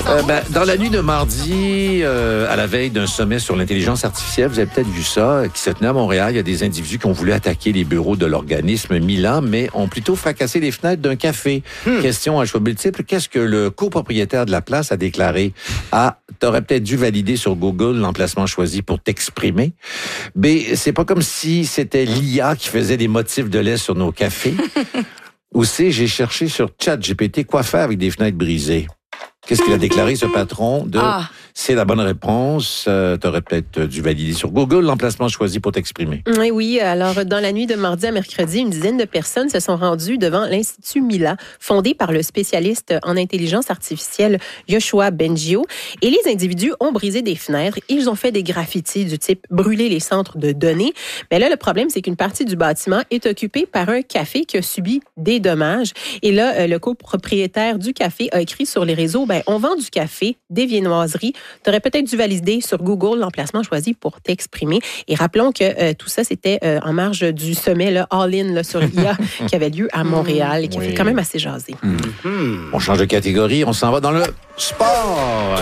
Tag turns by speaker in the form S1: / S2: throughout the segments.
S1: Dans la nuit de mardi, à la veille d'un sommet sur l'intelligence artificielle, vous avez peut-être vu ça, qui se tenait à Montréal. Il y a des individus qui ont voulu attaquer les bureaux de l'organisme Milan, mais ont plutôt fracassé les fenêtres d'un café. Question à choix multiple. Qu'est-ce que le copropriétaire de la place a déclaré? A, t'aurais peut-être dû valider sur Google l'emplacement choisi pour t'exprimer. B, c'est pas comme si c'était l'IA qui faisait des motifs de lait sur nos cafés. Ou C, j'ai cherché sur ChatGPT quoi faire avec des fenêtres brisées. Qu'est-ce qu'il a déclaré, ce patron? C'est la bonne réponse. T'aurais peut-être dû valider sur Google l'emplacement choisi pour t'exprimer.
S2: Oui. Alors, dans la nuit de mardi à mercredi, une dizaine de personnes se sont rendues devant l'Institut Mila, fondé par le spécialiste en intelligence artificielle Yoshua Bengio. Et les individus ont brisé des fenêtres. Ils ont fait des graffitis du type brûler les centres de données. Mais là, le problème, c'est qu'une partie du bâtiment est occupée par un café qui a subi des dommages. Et là, le copropriétaire du café a écrit sur les réseaux, on vend du café, des viennoiseries. Tu aurais peut-être dû valider sur Google l'emplacement choisi pour t'exprimer. Et rappelons que tout ça, c'était en marge du sommet là, All-In là, sur l'IA qui avait lieu à Montréal et qui a fait quand même assez jaser.
S1: On change de catégorie, on s'en va dans le sport.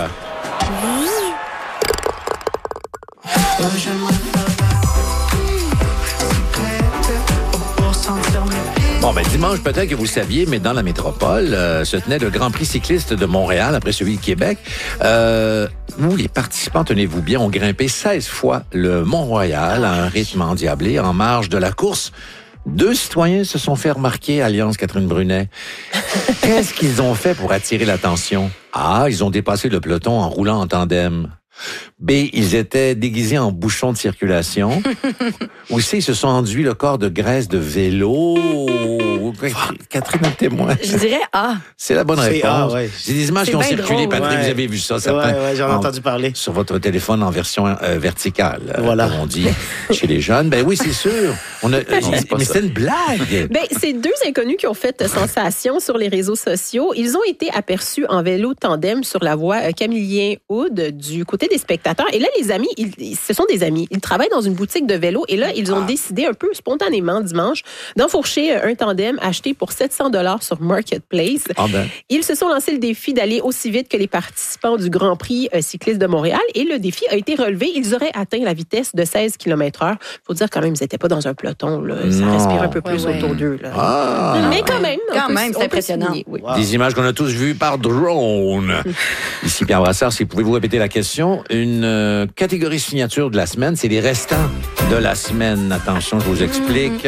S1: Dimanche, peut-être que vous saviez, mais dans la métropole, se tenait le Grand Prix cycliste de Montréal, après celui de Québec, où les participants, tenez-vous bien, ont grimpé 16 fois le Mont-Royal à un rythme endiablé en marge de la course. 2 citoyens se sont fait remarquer, Alliance Catherine Brunet. Qu'est-ce qu'ils ont fait pour attirer l'attention? A, ils ont dépassé le peloton en roulant en tandem. B, ils étaient déguisés en bouchons de circulation. Ou C, ils se sont enduits le corps de graisse de vélo. Catherine, un témoin.
S3: Je dirais A.
S1: C'est la bonne réponse.
S4: A, ouais.
S1: C'est des images qui ont circulé,
S3: drôle,
S1: Patrick, vous avez vu ça, certains.
S4: Ouais, j'en ai entendu parler.
S1: Sur votre téléphone en version verticale,
S4: voilà.
S1: comme on dit chez les jeunes. Oui, c'est sûr. Mais c'est une blague.
S2: C'est 2 inconnus qui ont fait sensation sur les réseaux sociaux. Ils ont été aperçus en vélo tandem sur la voie Camillien-Aude du côté des spectateurs. Et là, les amis, ce sont des amis. Ils travaillent dans une boutique de vélo et là, ils ont décidé un peu spontanément dimanche d'enfourcher un tandem acheté pour 700 $ sur Marketplace. Ils se sont lancé le défi d'aller aussi vite que les participants du Grand Prix cycliste de Montréal et le défi a été relevé. Ils auraient atteint la vitesse de 16 km/h. Faut dire quand même, ils n'étaient pas dans un peloton. Là. Ça respire un peu plus autour d'eux. Là. Mais quand même.
S3: C'est impressionnant.
S2: Wow.
S1: Des images qu'on a tous vues par drone. Ici, Pierre Brassard, si pouvez-vous répéter la question. Une catégorie signature de la semaine, c'est les restants de la semaine. Attention, je vous explique.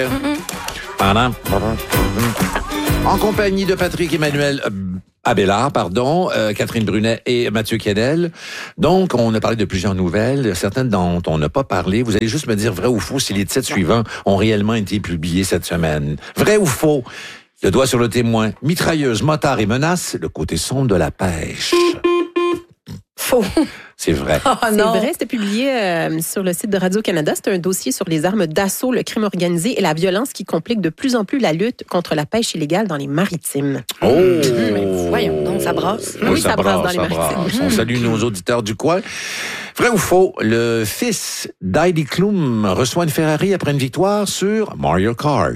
S1: En compagnie de Patrick Emmanuel Abélard, Catherine Brunet et Mathieu Quennel. Donc, on a parlé de plusieurs nouvelles, certaines dont on n'a pas parlé. Vous allez juste me dire vrai ou faux si les titres suivants ont réellement été publiés cette semaine. Vrai ou faux? Le doigt sur le témoin. Mitrailleuse, motard et menace, le côté sombre de la pêche.
S3: Faux.
S1: C'est vrai.
S2: C'est vrai, c'était publié sur le site de Radio-Canada. C'est un dossier sur les armes d'assaut, le crime organisé et la violence qui complique de plus en plus la lutte contre la pêche illégale dans les maritimes.
S3: Voyons donc, ça brasse.
S2: Oui, ça brasse dans les maritimes.
S1: On salue nos auditeurs du coin. Vrai ou faux, le fils d'Heidi Klum reçoit une Ferrari après une victoire sur Mario Kart.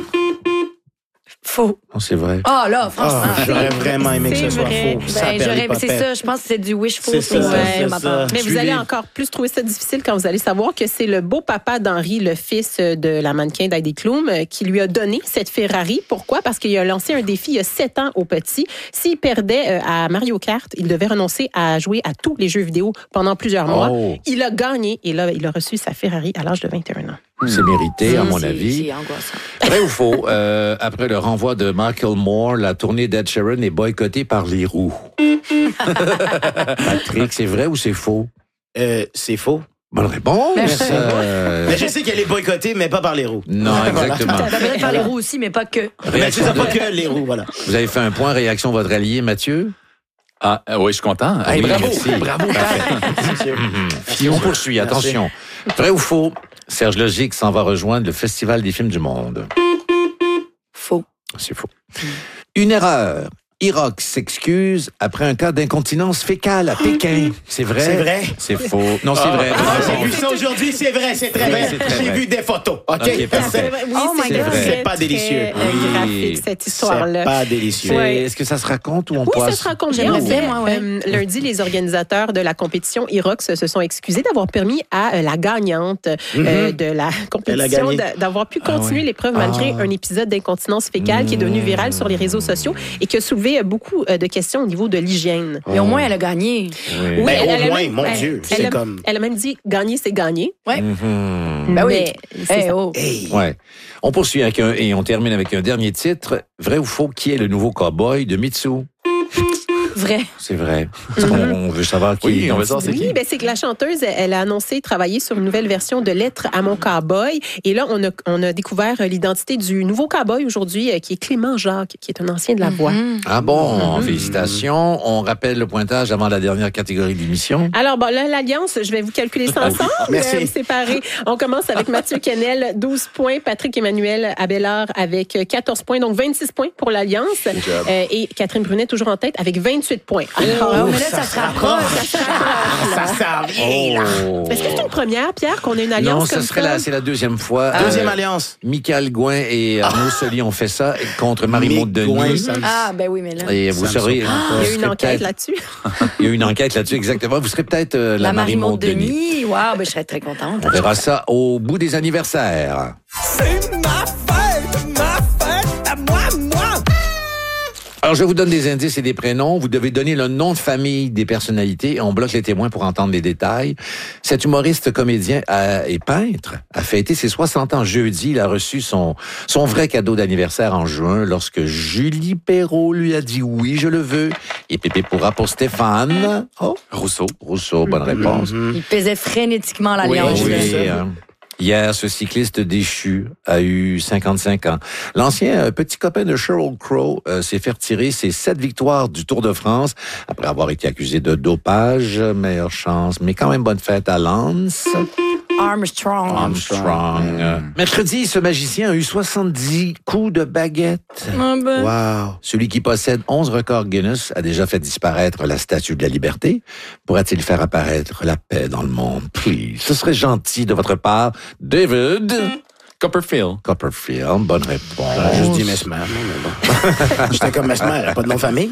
S3: Faux.
S1: Non, c'est vrai.
S3: Là, franchement.
S4: J'aurais vraiment aimé que ce soit faux.
S3: C'est ça, je pense que c'est du wishful.
S4: C'est ça.
S2: Mais vous allez encore plus trouver ça difficile quand vous allez savoir que c'est le beau-papa d'Henri, le fils de la mannequin d'Heidi Klum, qui lui a donné cette Ferrari. Pourquoi? Parce qu'il a lancé un défi il y a 7 ans au petit. S'il perdait à Mario Kart, il devait renoncer à jouer à tous les jeux vidéo pendant plusieurs mois. Il a gagné et là, il a reçu sa Ferrari à l'âge de 21 ans.
S1: C'est mérité, à mon avis.
S3: C'est angoissant.
S1: Vrai ou faux, après le renvoi de Michael Moore, la tournée d'Ed Sheeran est boycottée par les roues. Patrick, c'est vrai ou c'est faux?
S4: C'est faux.
S1: Bonne réponse.
S4: Mais je sais qu'elle est boycottée, mais pas par les roues.
S1: Non, exactement.
S3: Peut-être par les roues aussi, mais pas que.
S4: Mais c'est pas que les roues, voilà.
S1: Vous avez fait un point, réaction votre allié, Mathieu?
S5: Oui, je suis content.
S1: Oui,
S4: bravo.
S1: merci.
S4: Bravo.
S1: On poursuit, attention. Vrai ou faux? Serge Logique s'en va rejoindre le Festival des films du monde.
S3: Faux.
S1: C'est faux. Une erreur Irox s'excuse après un cas d'incontinence fécale à Pékin. C'est vrai?
S4: C'est vrai?
S1: C'est faux. Non, c'est vrai.
S4: J'ai vu ça aujourd'hui, c'est vrai, c'est très vrai.
S1: c'est très
S4: J'ai
S1: vrai.
S4: vu des photos. OK,
S1: OK, parfait.
S2: Oui,
S3: Oh my
S2: c'est
S3: God.
S2: très,
S4: C'est pas délicieux.
S2: très,
S1: Oui.
S2: graphique, cette
S4: C'est
S2: histoire-là.
S4: pas délicieux.
S1: Est-ce que ça se raconte ou on
S2: Oui,
S1: passe?
S2: ça se raconte bien.
S3: J'aimerais
S2: En fait,
S3: bien, moi, ouais.
S2: lundi, les organisateurs de la compétition Irox se sont excusés d'avoir permis à la gagnante de la compétition
S4: gagné.
S2: d'avoir pu continuer l'épreuve malgré un épisode d'incontinence fécale qui est devenu viral sur les réseaux sociaux et qui a soulevé beaucoup de questions au niveau de l'hygiène.
S3: Mais au moins, elle a gagné.
S1: Oui.
S4: Ben, au
S2: elle a
S4: moins,
S2: même-
S4: mon
S2: elle-
S4: Dieu,
S2: elle
S4: c'est
S2: a-
S4: comme...
S2: Elle a même dit gagner, c'est gagner.
S3: Ouais.
S1: Mhm.
S3: Ben oui.
S2: Mais c'est
S3: Eh,
S2: ça.
S3: oh.
S4: Hey!
S1: Ouais. On poursuit et on termine avec un dernier titre. Vrai ou faux, qui est le nouveau cowboy de Mitsu?
S3: Vrai.
S1: C'est vrai. On veut savoir qui
S5: Oui,
S1: est.
S5: on veut savoir c'est
S2: Oui,
S5: qui.
S2: ben c'est que la chanteuse, elle a annoncé travailler sur une nouvelle version de Lettres à mon cowboy. Et là, on a découvert l'identité du nouveau cowboy aujourd'hui, qui est Clément Jacques, qui est un ancien de la voix.
S1: Ah bon, félicitations. On rappelle le pointage avant la dernière catégorie de l'émission.
S2: Alors, bon, là, l'Alliance, je vais vous calculer ça ensemble.
S4: Merci.
S2: Séparés. On commence avec Mathieu Kennel, 12 points. Patrick Emmanuel Abélard avec 14 points, donc 26 points pour l'Alliance. Et Catherine Brunet, toujours en tête, avec 28 points. Alors,
S3: Oh, mais là, ça se rapproche.
S4: Ça s'en vient, là.
S2: est-ce que c'est une première, Pierre, qu'on ait une alliance
S1: Non, ce
S2: comme
S1: serait
S2: ça?
S1: c'est la deuxième fois.
S4: Deuxième alliance.
S1: Michael Gouin et Arnaud Soli ont fait ça contre Marie-Maud
S4: Mick Gouin,
S1: Denis.
S4: ça me-
S3: Ah, ben oui, mais là.
S1: Et vous
S4: Ça me
S1: serez.
S4: surprend
S2: Il y a eu une enquête là-dessus.
S1: Il y a eu une enquête là-dessus, exactement. Vous serez peut-être la Marie-Maud Denis.
S3: Denis. Wow, ben je serais très contente.
S1: On verra ça au bout des anniversaires.
S6: C'est ma fête à moi.
S1: Alors, je vous donne des indices et des prénoms. Vous devez donner le nom de famille des personnalités et on bloque les témoins pour entendre les détails. Cet humoriste, comédien et peintre a fêté ses 60 ans jeudi. Il a reçu son vrai cadeau d'anniversaire en juin lorsque Julie Perrault lui a dit oui, je le veux. Et Pépé pourra pour Stéphane. Oh,
S5: Rousseau.
S1: Rousseau, bonne réponse.
S3: Il pesait frénétiquement l'alliance.
S4: Oui,
S1: Oui,
S4: c'est ça.
S1: hein. Hier, ce cycliste déchu a eu 55 ans. L'ancien petit copain de Sheryl Crow s'est fait retirer ses 7 victoires du Tour de France après avoir été accusé de dopage. Meilleure chance, mais quand même bonne fête à Lance
S3: Armstrong.
S1: Armstrong. Mercredi, ce magicien a eu 70 coups de baguette.
S3: Ah ben.
S4: Wow.
S1: Celui qui possède 11 records Guinness a déjà fait disparaître la Statue de la Liberté. Pourra-t-il faire apparaître la paix dans le monde? Please. Ce serait gentil de votre part. David
S5: Copperfield.
S1: Copperfield, bonne réponse.
S4: J'aurais juste dit Mesmer, mais bon. J'étais comme Mesmer, elle a pas de nom de famille.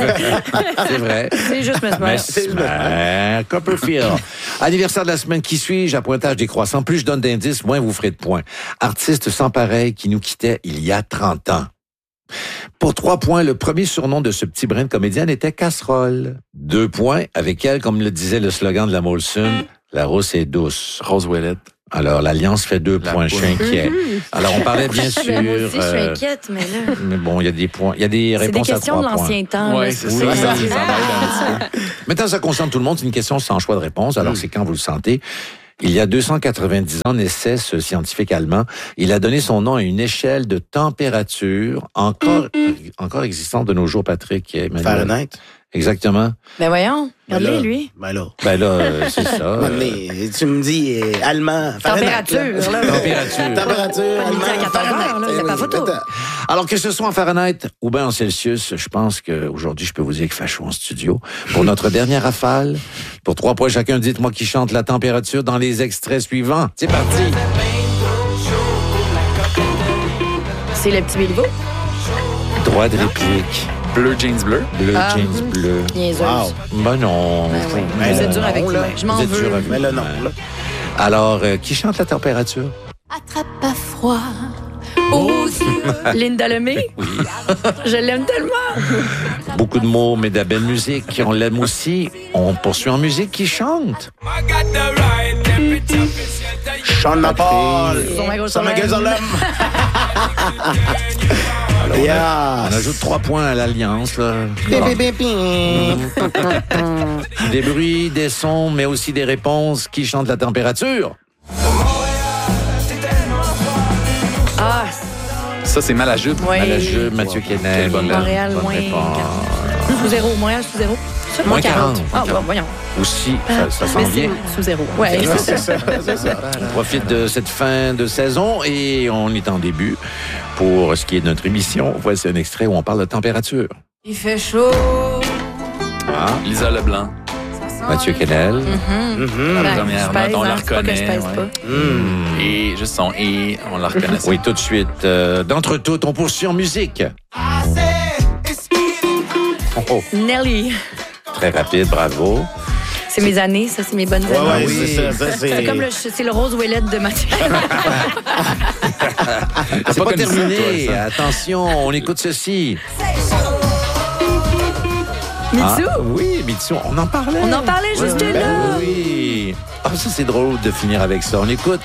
S1: C'est vrai.
S3: C'est juste Mesmer.
S1: Mesmer, Copperfield. Anniversaire de la semaine qui suit, à pointage décroissant. Plus je donne d'indices, moins vous ferez de points. Artiste sans pareil qui nous quittait il y a 30 ans. Pour 3 points, le premier surnom de ce petit brin de comédienne était Casserole. 2 points, avec elle, comme le disait le slogan de la Molson, la rousse est douce.
S5: Rose Ouellette.
S1: Alors, l'Alliance fait 2
S5: La
S1: points. Je suis
S5: poule.
S1: inquiet. Alors, on parlait bien sûr...
S3: Ben, moi aussi, je suis
S1: euh,
S3: inquiète, mais là.
S1: mais bon, il y a des points. Il y a des
S3: C'est des
S1: réponses à 3
S3: questions de
S1: points.
S3: l'ancien temps.
S5: Oui,
S3: là.
S5: c'est
S1: Oui.
S5: ça. Ça m'aide un petit peu.
S1: Maintenant, ça concerne tout le monde. C'est une question sans choix de réponse. Alors, c'est quand vous le sentez. Il y a 290 ans, naissait ce scientifique allemand. Il a donné son nom à une échelle de température encore existante de nos jours, Patrick. Emmanuel.
S4: Fahrenheit.
S1: Exactement.
S3: Ben voyons, regardez,
S4: là,
S3: lui.
S4: Ben là.
S1: Ben là, c'est ça.
S4: Mais tu me dis allemand. Fahrenheit,
S3: Température, là.
S1: Température.
S4: Température,
S3: On est à
S4: allemand,
S3: 14 heures, là, il y a pas photo.
S1: Alors que ce soit en Fahrenheit ou bien en Celsius, je pense qu'aujourd'hui, je peux vous dire qu'il fait chaud en studio. Pour notre dernière rafale, pour 3 points chacun, dites-moi qui chante la température dans les extraits suivants. C'est parti.
S3: C'est le petit Béliveau.
S1: Droit de réplique.
S5: Bleu, jeans bleu.
S1: Bleu, jeans bleu.
S3: Niaiseuse.
S4: Wow.
S1: Ben non.
S3: Ben oui.
S4: Ben
S3: Vous
S4: là,
S3: êtes dur avec
S4: non,
S3: lui.
S4: là.
S3: Je m'en
S1: Vous êtes
S3: veux.
S1: dur avec
S4: Mais là, non.
S1: lui.
S4: Là.
S1: Alors, qui chante la température?
S7: Attrape pas froid.
S3: Aux yeux. Linda Lemay. Oui. Je l'aime tellement.
S1: Beaucoup de mots, mais de la belle musique. On l'aime aussi. On poursuit en musique. Qui chante?
S4: Sean McPaul.
S3: Son
S4: magasin
S3: Solem.
S4: Yeah.
S1: On ajoute 3 points à l'Alliance. Là. Des bruits, des sons, mais aussi des réponses. Qui chante la température?
S3: Ah,
S5: Ça, c'est mal à jupe.
S3: oui.
S1: À la jeu, Mathieu Kennel.
S5: Quelle bonne
S3: Montréal,
S1: bonne
S3: moins
S1: réponse.
S3: 40. Sous zéro. Montréal, sous zéro.
S1: Moins 40.
S3: Ah, bon, voyons.
S1: Aussi, ça s'en
S2: Mais
S1: vient.
S2: c'est sous zéro.
S3: Ouais,
S4: C'est ça, c'est ça.
S1: On profite de cette fin de saison et on est en début. Pour ce qui est de notre émission, voici un extrait où on parle de température.
S3: Il fait chaud.
S1: Ah,
S5: Lisa Leblanc.
S1: Mathieu Kennel.
S5: La première note, on la reconnaît.
S3: Je pèse pas.
S5: Et juste son et, on la reconnaît.
S1: Oui, tout de suite. D'entre toutes, on poursuit en musique. Oh,
S3: Nelly.
S1: très rapide, bravo.
S3: C'est mes années, ça, c'est mes bonnes années.
S4: Ouais,
S1: oui.
S4: c'est ça.
S3: C'est comme c'est le rose ouellette de Mathieu.
S1: C'est pas
S5: connu ça,
S1: terminé.
S5: toi, ça.
S1: Attention, on écoute ceci.
S3: Mitsu?
S1: Ah, oui, Mitsu, on en parlait.
S3: On en parlait juste
S1: Ben
S3: là.
S1: oui. Ah, ça, c'est drôle de finir avec ça. On écoute.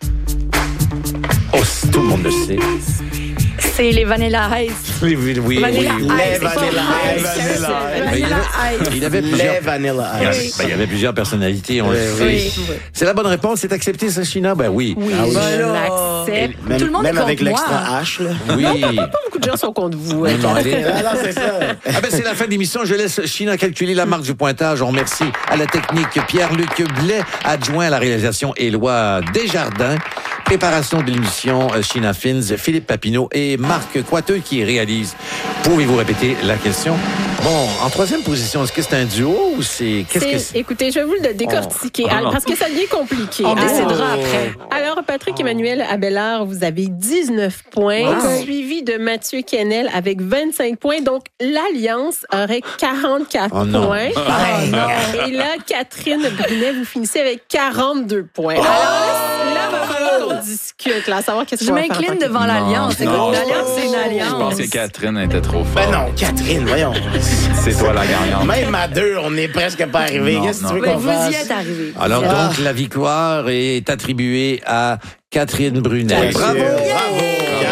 S1: Oh, tout le monde le sait.
S3: C'est les Vanilla Ice.
S1: Oui, oui, oui.
S3: Vanilla
S1: oui.
S3: Ice.
S4: Les
S3: c'est pas
S4: Vanilla
S3: Ice,
S4: Ice.
S3: c'est Vanilla Ice.
S1: Il avait
S4: Les
S1: plusieurs...
S4: Vanilla
S1: Il y avait-
S4: Ice.
S1: ben, il y avait plusieurs personnalités, on le sait.
S3: Oui.
S1: C'est la bonne réponse. C'est accepté, ça, China? Ben oui.
S2: Oui,
S4: Ah oui.
S2: je
S3: Voilà.
S2: l'accepte.
S4: Même,
S3: Tout le monde
S4: même
S3: est
S4: avec
S3: contre moi.
S4: l'extra H, là.
S1: Oui.
S2: Pas beaucoup de gens sont contre vous.
S1: Non, non, elle est-
S4: Ah non, c'est ça.
S1: Ah ben c'est la fin de l'émission. Je laisse China calculer la marque du pointage. On remercie à la technique Pierre-Luc Blais, adjoint à la réalisation Éloi Desjardins. Préparation de l'émission China Fins, Philippe Papineau et Marc Coiteux qui réalise. Pouvez-vous répéter la question? Bon, en troisième position, est-ce que c'est un duo ou c'est... Qu'est-ce que c'est?
S2: Écoutez, je vais vous le décortiquer parce que ça devient compliqué.
S3: On
S2: Alors,
S3: décidera après.
S2: Alors, Patrick Emmanuel Abelard, vous avez 19 points, suivi de Mathieu Kennel avec 25 points. Donc, l'Alliance aurait 44
S1: Oh non.
S2: points. Et là, Catherine Brunet, vous finissez avec 42 points. Alors là, il va falloir qu'on discute, là, à savoir qu'est-ce
S3: Je
S2: qu'on va faire.
S3: m'incline devant l'Alliance.
S5: non.
S3: Écoute, l'Alliance, c'est une
S5: Je
S3: alliance.
S5: pense que Catherine était trop forte.
S4: Ben non, Catherine, voyons.
S5: C'est toi la gagnante.
S4: Même à deux, on n'est presque pas arrivé.
S5: Non,
S4: Qu'est-ce que tu
S5: non.
S4: veux
S3: Mais
S4: qu'on
S3: vous
S4: fasse?
S3: y êtes arrivés.
S1: Alors
S4: Ah.
S1: donc, la victoire est attribuée à Catherine Brunet.
S4: Bien sûr.
S1: Bravo!
S4: Bravo.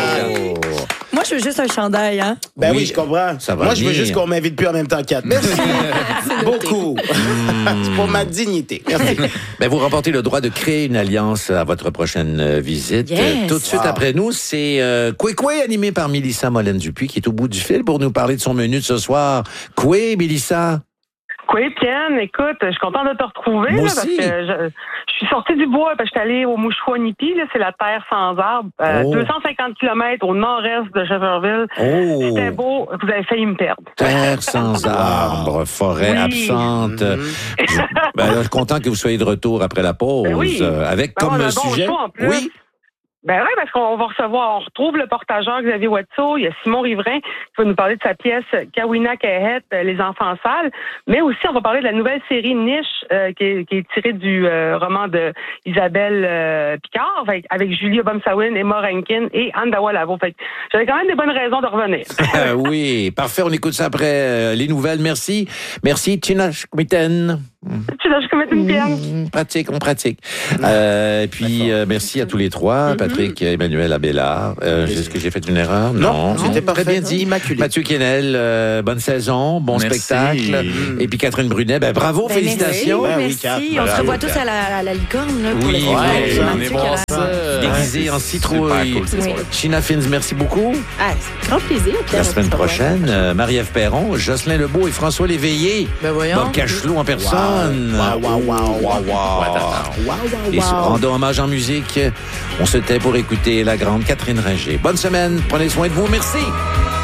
S3: Moi, je veux juste un chandail, hein?
S4: Ben oui,
S1: Oui,
S4: je comprends.
S1: ça va
S4: Moi, je veux
S1: venir.
S4: juste qu'on m'invite plus en même temps, Kat. Merci. Beaucoup. C'est pour ma dignité. Merci.
S1: Ben, vous remportez le droit de créer une alliance à votre prochaine visite.
S3: Yes.
S1: Tout de suite après nous, c'est Koué animé par Mélissa Molène-Dupuis qui est au bout du fil pour nous parler de son menu de ce soir. Koué, Mélissa?
S8: Oui, Pienne, écoute, je suis contente de te retrouver.
S1: Moi
S8: Là, parce
S1: aussi.
S8: que je suis sortie du bois, parce que je suis allée au Mouchouanipi, là, c'est la terre sans arbres, 250 km au nord-est de Cheverville.
S1: Oh!
S8: C'était beau, vous avez failli me perdre.
S1: Terre sans arbres, forêt
S8: Oui.
S1: absente. Ben, je suis content que vous soyez de retour après la pause.
S8: Ben oui.
S1: Avec
S8: Ben,
S1: comme
S8: on a un bon
S1: sujet.
S8: choix, en plus.
S1: Oui.
S8: Ben oui, parce qu'on va recevoir, on retrouve le portageur Xavier Watteau, il y a Simon Riverain qui va nous parler de sa pièce Kawina Kahet, Les enfants sales, mais aussi on va parler de la nouvelle série Niche qui est tirée du roman de Isabelle Picard avec Julia Bomsawin, Emma Rankin et Andawa Lavo. Fait que j'avais quand même des bonnes raisons de revenir.
S1: Oui, parfait. On écoute ça après les nouvelles. Merci. Merci, Tina Schmitten.
S8: Tu dois je mettre une pièce.
S1: Pratique, on pratique. Puis, merci à tous les trois. Patrick, Emmanuel Abelard. Est-ce que j'ai fait une erreur?
S4: Non, c'était
S1: Très
S4: parfait.
S1: bien dit.
S4: Immaculé.
S1: Mathieu Kennel, bonne saison, bon
S5: Merci.
S1: spectacle. Et puis Catherine Brunet, ben bravo,
S3: Ben,
S1: félicitations.
S4: Ben oui,
S3: Merci.
S4: Kat.
S3: On se
S1: Bravo,
S3: revoit tous
S1: Kat.
S3: à la licorne, là, pour
S1: Oui,
S3: le
S1: ouais,
S3: festival.
S5: on est
S3: Mathieu
S5: bon
S3: qui a
S5: ça.
S1: Déguisé en citrouille.
S5: Super cool, c'est
S3: Oui.
S5: ça.
S1: China Fins, merci beaucoup.
S2: Ah, c'est grand plaisir. Pierre.
S1: La semaine prochaine, Marie-Ève Perron, Jocelyn Lebeau et François Léveillé.
S3: Ben voyons.
S1: Bob Cachelot en personne. Et rendons hommage en musique. On se tait pour écouter la grande Catherine Ringer. Bonne semaine. Prenez soin de vous. Merci.